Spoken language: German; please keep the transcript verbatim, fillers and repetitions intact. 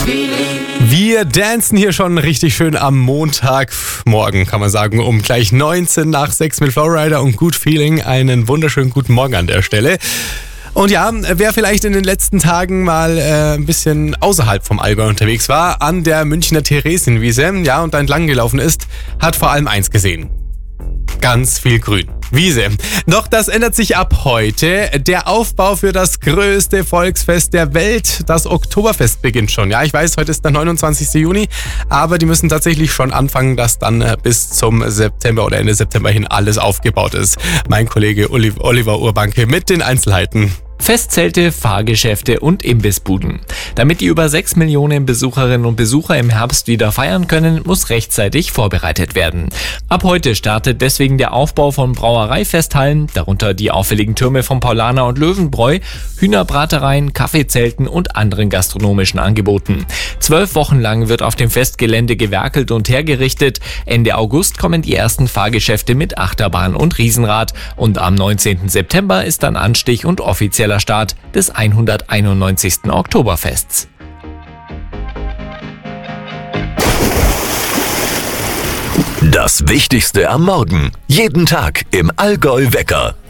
Wir dancen hier schon richtig schön am Montagmorgen, kann man sagen, um gleich neunzehn nach sechs mit Flowrider und Good Feeling. Einen wunderschönen guten Morgen an der Stelle. Und ja, wer vielleicht in den letzten Tagen mal äh, ein bisschen außerhalb vom Allgäu unterwegs war, an der Münchner Theresienwiese, ja, und da entlang gelaufen ist, hat vor allem eins gesehen. Ganz viel Grün. Wiese. Doch das ändert sich ab heute. Der Aufbau für das größte Volksfest der Welt, das Oktoberfest, beginnt schon. Ja, ich weiß, heute ist der neunundzwanzigster Juni, aber die müssen tatsächlich schon anfangen, dass dann bis zum September oder Ende September hin alles aufgebaut ist. Mein Kollege Oliver Urbanke mit den Einzelheiten. Festzelte, Fahrgeschäfte und Imbissbuden. Damit die über sechs Millionen Besucherinnen und Besucher im Herbst wieder feiern können, muss rechtzeitig vorbereitet werden. Ab heute startet deswegen der Aufbau von Brauereifesthallen, darunter die auffälligen Türme von Paulaner und Löwenbräu, Hühnerbratereien, Kaffeezelten und anderen gastronomischen Angeboten. Zwölf Wochen lang wird auf dem Festgelände gewerkelt und hergerichtet. Ende August kommen die ersten Fahrgeschäfte mit Achterbahn und Riesenrad und am neunzehnten September ist dann Anstich und offizieller Start des hunderteinundneunzigsten Oktoberfests. Das Wichtigste am Morgen. Jeden Tag im Allgäu Wecker.